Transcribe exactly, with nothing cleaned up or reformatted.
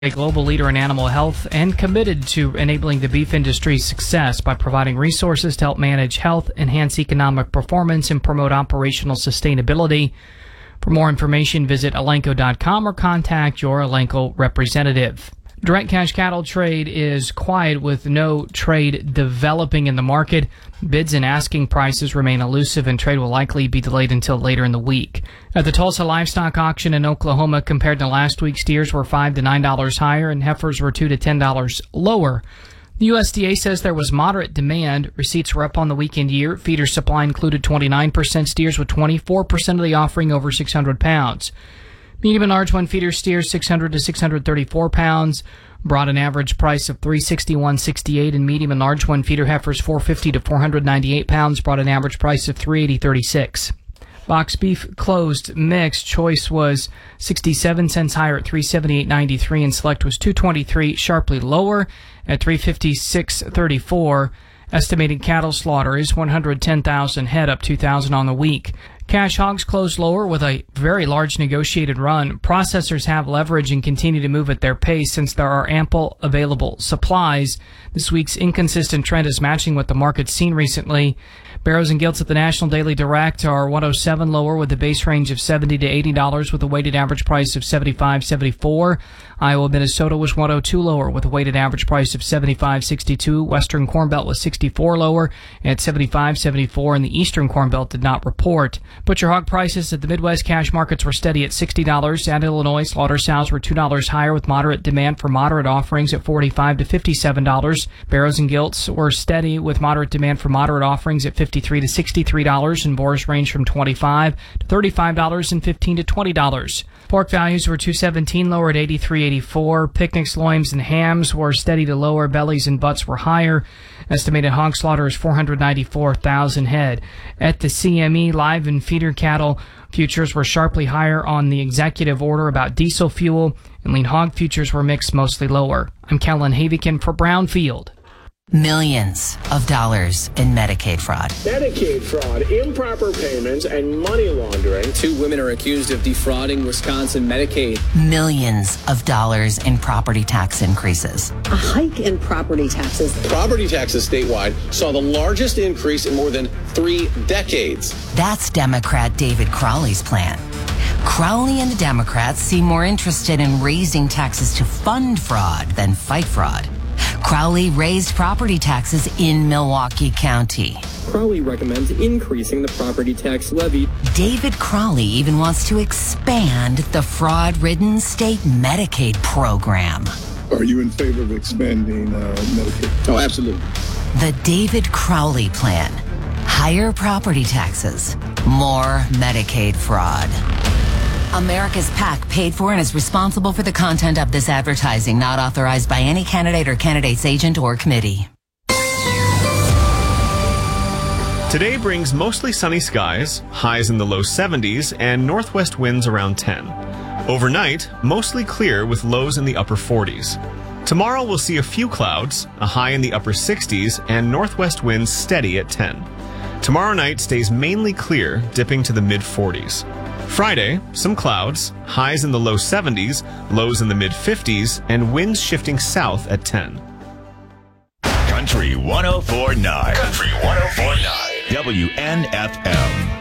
A global leader in animal health and committed to enabling the beef industry's success by providing resources to help manage health, enhance economic performance, and promote operational sustainability. For more information, visit Elanco dot com or contact your Elanco representative. Direct cash cattle trade is quiet with no trade developing in the market. Bids and asking prices remain elusive and trade will likely be delayed until later in the week. At the Tulsa Livestock Auction in Oklahoma, compared to last week, steers were five to nine dollars higher and heifers were two to ten dollars lower. The U S D A says there was moderate demand. Receipts were up on the weekend year. Feeder supply included twenty-nine percent steers with twenty-four percent of the offering over six hundred pounds. Medium and large one feeder steers six hundred to six hundred thirty-four pounds, brought an average price of three sixty-one sixty-eight, and medium and large one feeder heifers four fifty to four ninety-eight pounds, brought an average price of three eighty thirty-six. Box beef closed mixed. Choice was sixty-seven cents higher at three seventy-eight ninety-three, and select was two twenty-three, sharply lower at three fifty-six thirty-four. Estimated cattle slaughter is one hundred ten thousand head, up two thousand on the week. Cash hogs closed lower with a very large negotiated run. Processors have leverage and continue to move at their pace since there are ample available supplies. This week's inconsistent trend is matching what the market's seen recently. Barrows and Gilts at the National Daily Direct are one oh seven lower with a base range of seventy to eighty dollars with a weighted average price of seventy-five seventy-four. Iowa, Minnesota was one oh two lower with a weighted average price of seventy-five sixty-two. Western Corn Belt was sixty-four lower at seventy-five seventy-four, and the Eastern Corn Belt did not report. Butcher hog prices at the Midwest cash markets were steady at sixty dollars. At Illinois, slaughter sows were two dollars higher with moderate demand for moderate offerings at forty-five to fifty-seven dollars. Barrows and Gilts were steady with moderate demand for moderate offerings at fifty-three to sixty-three dollars, and boars range from twenty-five to thirty-five dollars and fifteen to twenty dollars. Pork values were two seventeen lower at eighty-three eighty-four. Picnics, loins, and hams were steady to lower. Bellies and butts were higher. Estimated hog slaughter is four hundred ninety-four thousand head. At the C M E, live and feeder cattle futures were sharply higher on the executive order about diesel fuel, and lean hog futures were mixed mostly lower. I'm Kellen Havikin for Brownfield. Millions of dollars in Medicaid fraud. Medicaid fraud, improper payments, and money laundering. Two women are accused of defrauding Wisconsin Medicaid. Millions of dollars in property tax increases. A hike in property taxes. Property taxes statewide saw the largest increase in more than three decades. That's Democrat David Crowley's plan. Crowley and the Democrats seem more interested in raising taxes to fund fraud than fight fraud. Crowley raised property taxes in Milwaukee County. Crowley recommends increasing the property tax levy. David Crowley even wants to expand the fraud-ridden state Medicaid program. Are you in favor of expanding uh, Medicaid? Oh, absolutely. The David Crowley plan. Higher property taxes, more Medicaid fraud. America's PAC paid for and is responsible for the content of this advertising, not authorized by any candidate or candidate's agent or committee. Today brings mostly sunny skies, highs in the low seventies, and northwest winds around ten. Overnight, mostly clear with lows in the upper forties. Tomorrow we'll see a few clouds, a high in the upper sixties, and northwest winds steady at ten. Tomorrow night stays mainly clear, dipping to the mid forties. Friday, some clouds, highs in the low seventies, lows in the mid fifties, and winds shifting south at ten. Country one oh four point nine. Country one oh four point nine. W N F M.